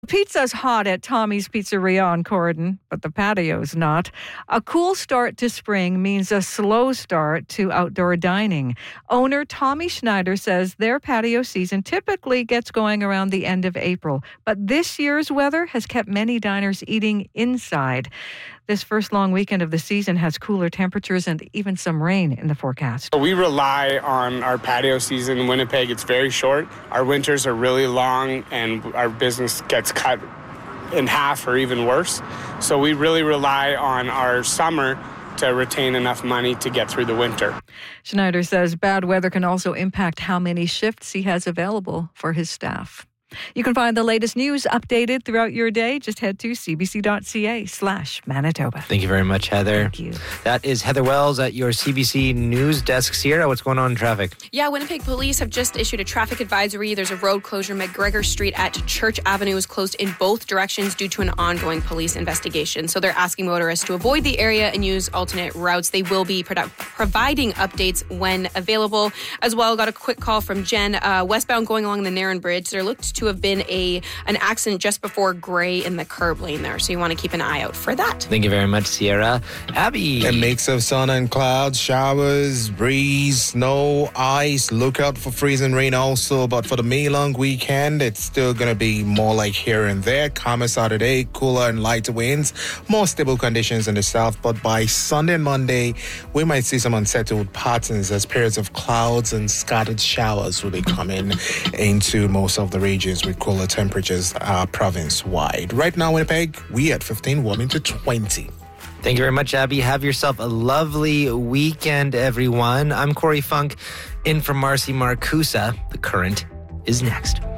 pizza's hot at Tommy's Pizzeria on Corydon, but the patio's not. A cool start to spring means a slow start to outdoor dining. Owner Tommy Schneider says their patio season typically gets going around the end of April, but this year's weather has kept many diners eating inside. This first long weekend of the season has cooler temperatures and even some rain in the forecast. We rely on our patio season in Winnipeg. It's very short. Our winters are really long and our business gets cut in half or even worse. So we really rely on our summer to retain enough money to get through the winter. Schneider says bad weather can also impact how many shifts he has available for his staff. You can find the latest news updated throughout your day. Just head to cbc.ca/Manitoba. Thank you very much, Heather. Thank you. That is Heather Wells at your CBC News Desk. Sierra, what's going on in traffic? Yeah, Winnipeg Police have just issued a traffic advisory. There's a road closure. McGregor Street at Church Avenue is closed in both directions due to an ongoing police investigation. So they're asking motorists to avoid the area and use alternate routes. They will be providing updates when available. As well, got a quick call from Jen. Westbound going along the Narron Bridge. There looked to have been an accident just before Gray in the curb lane there. So you want to keep an eye out for that. Thank you very much, Sierra. Abby. A mix of sun and clouds, showers, breeze, snow, ice. Look out for freezing rain also. But for the May long weekend, it's still going to be more like here and there. Calmer Saturday, cooler and lighter winds, more stable conditions in the south. But by Sunday and Monday, we might see some unsettled patterns as periods of clouds and scattered showers will be coming into most of the regions with cooler temperatures province-wide. Right now, Winnipeg, we at 15, warming to 20. Thank you very much, Abby. Have yourself a lovely weekend, everyone. I'm Corey Funk, in for Marcy Marcusa. The Current is next.